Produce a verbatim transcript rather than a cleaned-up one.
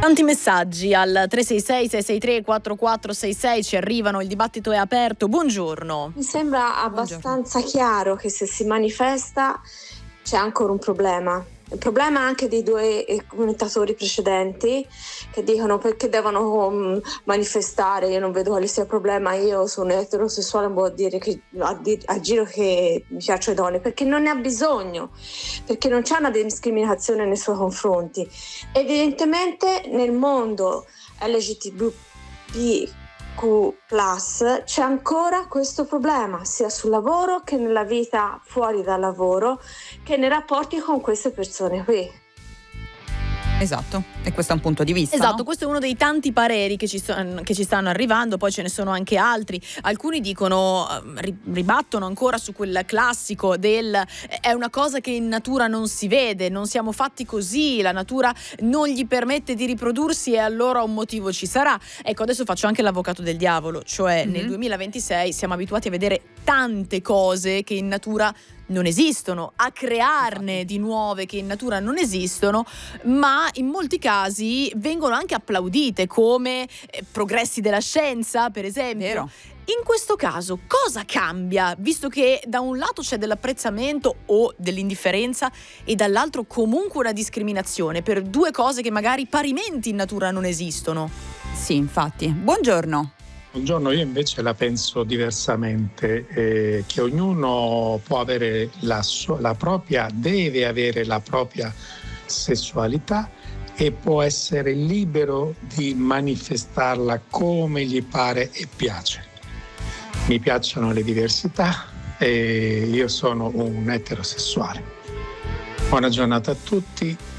Tanti messaggi al tre sei sei sei sei tre quattro quattro sei sei ci arrivano, il dibattito è aperto. Buongiorno. Mi sembra abbastanza Buongiorno. chiaro che se si manifesta c'è ancora un problema. Il problema anche dei due commentatori precedenti che dicono perché devono um, manifestare. Io non vedo quale sia il problema. Io sono eterosessuale, non vuol dire che a, a giro che mi piacciono le donne, perché non ne ha bisogno, perché non c'è una discriminazione nei suoi confronti. Evidentemente nel mondo L G B T Q plus c'è ancora questo problema, sia sul lavoro che nella vita fuori dal lavoro, che nei rapporti con queste persone qui. Esatto, e questo è un punto di vista. Esatto, no? questo è uno dei tanti pareri che ci, st- che ci stanno arrivando, poi ce ne sono anche altri. Alcuni dicono, ri- ribattono ancora su quel classico del è una cosa che in natura non si vede, non siamo fatti così, la natura non gli permette di riprodursi e allora un motivo ci sarà. Ecco, adesso faccio anche l'avvocato del diavolo, cioè mm-hmm. nel duemilaventisei siamo abituati a vedere tante cose che in natura non esistono, a crearne di nuove che in natura non esistono, ma in molti casi vengono anche applaudite come eh, progressi della scienza, per esempio. Vero. In questo caso cosa cambia, visto che da un lato c'è dell'apprezzamento o dell'indifferenza e dall'altro comunque una discriminazione per due cose che magari parimenti in natura non esistono? Sì, infatti. Buongiorno. Buongiorno, io invece la penso diversamente, eh, che ognuno può avere la, sua, la propria, deve avere la propria sessualità e può essere libero di manifestarla come gli pare e piace. Mi piacciono le diversità e io sono un eterosessuale. Buona giornata a tutti.